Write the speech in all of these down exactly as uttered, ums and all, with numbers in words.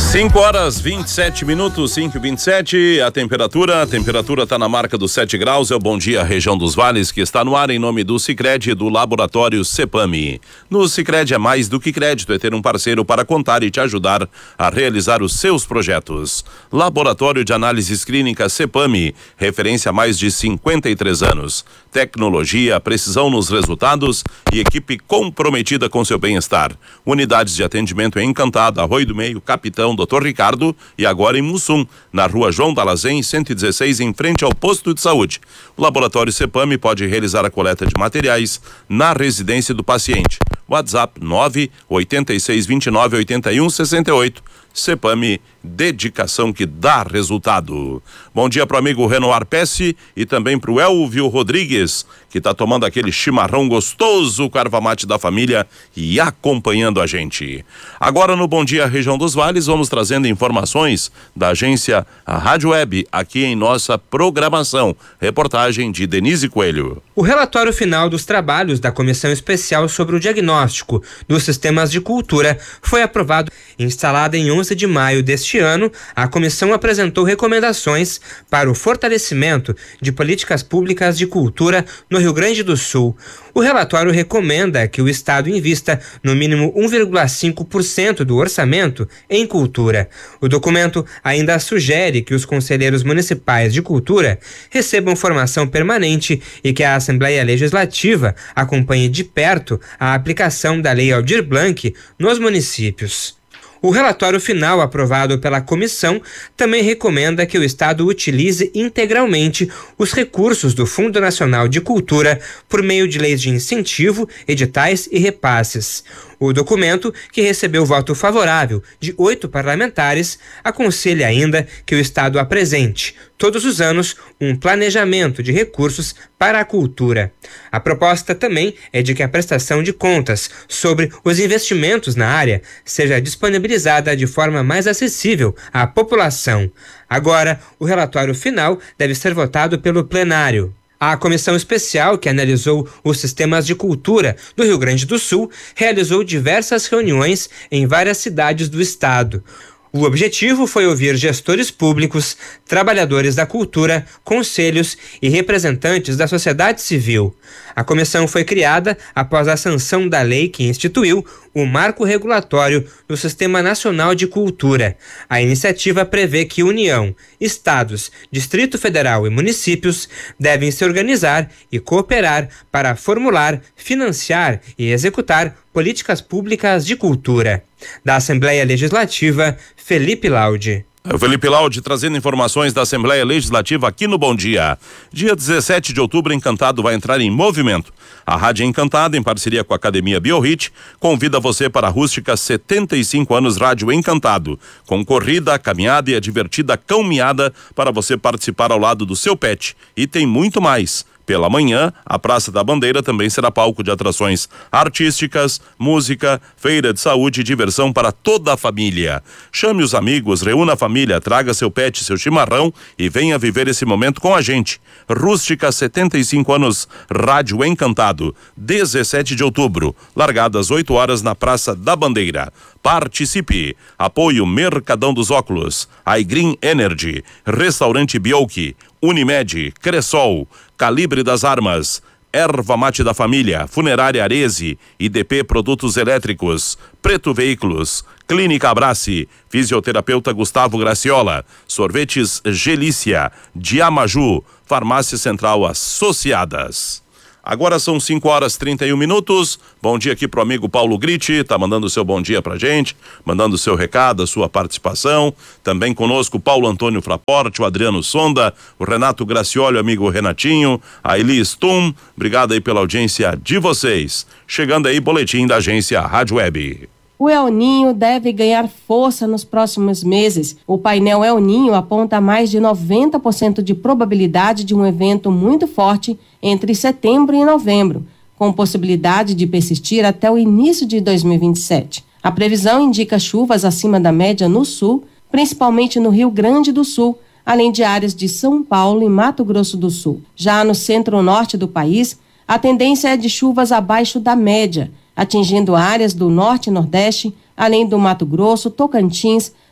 cinco horas vinte e sete minutos, cinco e vinte e sete, a temperatura, a temperatura está na marca dos sete graus, é o Bom Dia Região dos Vales que está no ar em nome do Sicredi e do Laboratório Cepame. No Sicredi é mais do que crédito, é ter um parceiro para contar e te ajudar a realizar os seus projetos. Laboratório de Análises Clínicas Cepame, referência há mais de cinquenta e três anos. Tecnologia, precisão nos resultados e equipe comprometida com seu bem-estar. Unidades de atendimento em Encantado, Arroio do Meio, Capitão, doutor Ricardo e agora em Mussum, na rua João Dalazen, cento e dezesseis, em frente ao posto de saúde. O Laboratório Cepame pode realizar a coleta de materiais na residência do paciente. WhatsApp nove oito seis dois nove oito um seis oito. Cepame, dedicação que dá resultado. Bom dia pro amigo Renoir Pesce e também pro Elvio Rodrigues, que tá tomando aquele chimarrão gostoso, o erva mate da família e acompanhando a gente. Agora no Bom Dia Região dos Vales, vamos trazendo informações da agência Rádio Web aqui em nossa programação. Reportagem de Denise Coelho. O relatório final dos trabalhos da Comissão Especial sobre o Diagnóstico dos Sistemas de Cultura foi aprovado. Instalada em onze de maio deste ano, a comissão apresentou recomendações para o fortalecimento de políticas públicas de cultura no Rio Grande do Sul. O relatório recomenda que o Estado invista no mínimo um vírgula cinco por cento do orçamento em cultura. O documento ainda sugere que os conselheiros municipais de cultura recebam formação permanente e que a Assembleia Legislativa acompanhe de perto a aplicação da Lei Aldir Blanc nos municípios. O relatório final aprovado pela comissão também recomenda que o Estado utilize integralmente os recursos do Fundo Nacional de Cultura por meio de leis de incentivo, editais e repasses. O documento, que recebeu voto favorável de oito parlamentares, aconselha ainda que o Estado apresente, todos os anos, um planejamento de recursos para a cultura. A proposta também é de que a prestação de contas sobre os investimentos na área seja disponibilizada de forma mais acessível à população. Agora, o relatório final deve ser votado pelo plenário. A comissão especial que analisou os sistemas de cultura do Rio Grande do Sul realizou diversas reuniões em várias cidades do estado. O objetivo foi ouvir gestores públicos, trabalhadores da cultura, conselhos e representantes da sociedade civil. A comissão foi criada após a sanção da lei que instituiu o Marco Regulatório do Sistema Nacional de Cultura. A iniciativa prevê que União, Estados, Distrito Federal e municípios devem se organizar e cooperar para formular, financiar e executar políticas públicas de cultura. Da Assembleia Legislativa, Felipe Laude. O Felipe Laude trazendo informações da Assembleia Legislativa aqui no Bom Dia. Dia dezessete de outubro, Encantado vai entrar em movimento. A Rádio Encantado, em parceria com a Academia Biohit, convida você para a Rústica setenta e cinco anos Rádio Encantado, com corrida, caminhada e a divertida caminhada para você participar ao lado do seu pet. E tem muito mais. Pela manhã, a Praça da Bandeira também será palco de atrações artísticas, música, feira de saúde e diversão para toda a família. Chame os amigos, reúna a família, traga seu pet, seu chimarrão e venha viver esse momento com a gente. Rústica setenta e cinco anos, Rádio Encantado, dezessete de outubro, largada às oito horas na Praça da Bandeira. Participe. Apoio Mercadão dos Óculos, iGreen Energy, Restaurante Bioki, Unimed, Cressol, Calibre das Armas, Erva Mate da Família, Funerária Arese, I D P Produtos Elétricos, Preto Veículos, Clínica Abrace, Fisioterapeuta Gustavo Graciola, Sorvetes Gelícia, Diamaju, Farmácia Central Associadas. Agora são cinco horas e trinta e um minutos. Bom dia aqui pro amigo Paulo Gritti, tá mandando o seu bom dia pra gente, mandando o seu recado, a sua participação. Também conosco Paulo Antônio Fraporte, o Adriano Sonda, o Renato Gracioli, o amigo Renatinho, a Eli Stum. Obrigado aí pela audiência de vocês. Chegando aí, boletim da agência Rádio Web. O El Ninho deve ganhar força nos próximos meses. O painel El Ninho aponta mais de noventa por cento de probabilidade de um evento muito forte entre setembro e novembro, com possibilidade de persistir até o início de dois mil e vinte e sete. A previsão indica chuvas acima da média no sul, principalmente no Rio Grande do Sul, além de áreas de São Paulo e Mato Grosso do Sul. Já no centro-norte do país, a tendência é de chuvas abaixo da média, atingindo áreas do norte e nordeste, além do Mato Grosso, Tocantins,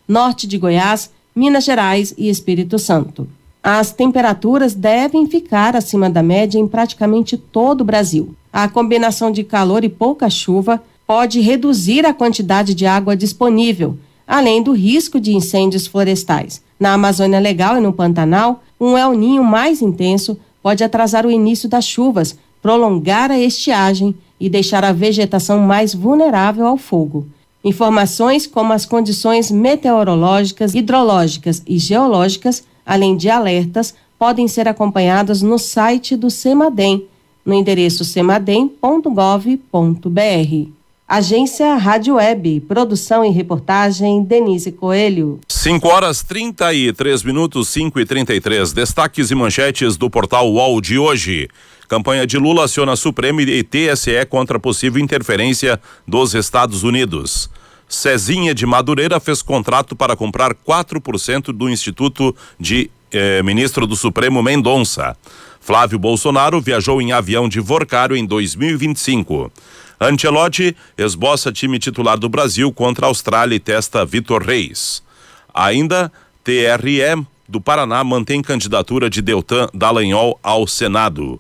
norte de Goiás, Minas Gerais e Espírito Santo. As temperaturas devem ficar acima da média em praticamente todo o Brasil. A combinação de calor e pouca chuva pode reduzir a quantidade de água disponível, além do risco de incêndios florestais. Na Amazônia Legal e no Pantanal, um El Ninho mais intenso pode atrasar o início das chuvas, prolongar a estiagem e deixar a vegetação mais vulnerável ao fogo. Informações como as condições meteorológicas, hidrológicas e geológicas, além de alertas, podem ser acompanhadas no site do CEMADEM, no endereço cemadem ponto gov ponto br. Agência Rádio Web, produção e reportagem Denise Coelho. cinco horas trinta e três minutos, cinco e trinta e três. Destaques e manchetes do portal U O L de hoje. Campanha de Lula aciona Supremo e T S E contra possível interferência dos Estados Unidos. Cezinha de Madureira fez contrato para comprar quatro por cento do Instituto de eh, Ministro do Supremo Mendonça. Flávio Bolsonaro viajou em avião de Vorcário em dois mil e vinte e cinco. Ancelotti esboça time titular do Brasil contra a Austrália e testa Vitor Reis. Ainda, T R E do Paraná mantém candidatura de Deltan Dallagnol ao Senado.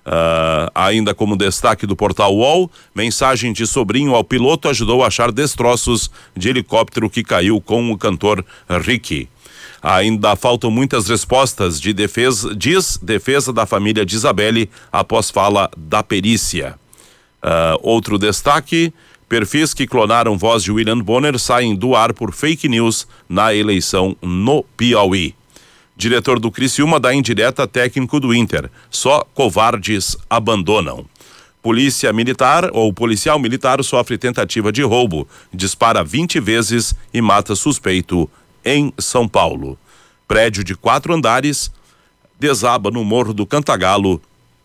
Uh, ainda como destaque do portal U O L, mensagem de sobrinho ao piloto ajudou a achar destroços de helicóptero que caiu com o cantor Ricky. Ainda faltam muitas respostas de defesa, diz defesa da família de Isabelle após fala da perícia. Uh, outro destaque, perfis que clonaram voz de William Bonner saem do ar por fake news na eleição no Piauí. Diretor do Criciúma dá indireta técnico do Inter. Só covardes abandonam. Polícia militar ou policial militar sofre tentativa de roubo, dispara vinte vezes e mata suspeito em São Paulo. Prédio de quatro andares desaba no Morro do Cantagalo,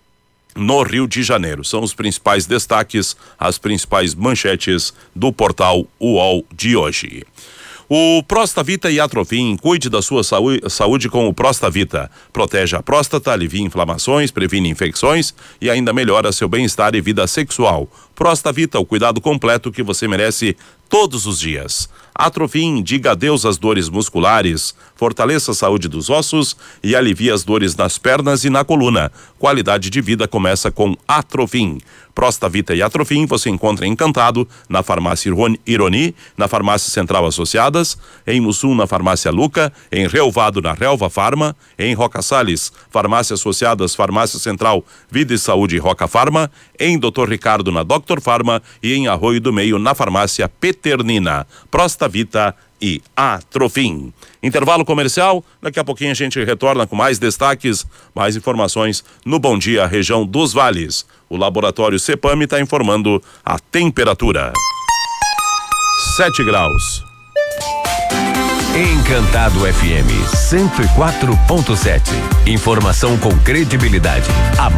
no Rio de Janeiro. São os principais destaques, as principais manchetes do portal U O L de hoje. O Prostavita e Atrofim, cuide da sua saúde com o Prostavita. Protege a próstata, alivia inflamações, previne infecções e ainda melhora seu bem-estar e vida sexual. Prostavita, o cuidado completo que você merece todos os dias. Atrofim, diga adeus às dores musculares, fortaleça a saúde dos ossos e alivia as dores nas pernas e na coluna. Qualidade de vida começa com Atrofim. Prostavita e Atrofim você encontra em Encantado, na farmácia Ironi, na farmácia Central Associadas, em Mussum na farmácia Luca, em Relvado na Relva Farma, em Roca Salles, farmácia Associadas, farmácia Central Vida e Saúde Roca Farma, em doutor Ricardo na Doctor Farma e em Arroio do Meio na farmácia Peternina. Prostavita e Atrofim. Intervalo comercial, daqui a pouquinho a gente retorna com mais destaques, mais informações no Bom Dia Região dos Vales. O laboratório CEPAM está informando a temperatura. sete graus. Encantado F M cento e quatro ponto sete. Informação com credibilidade. A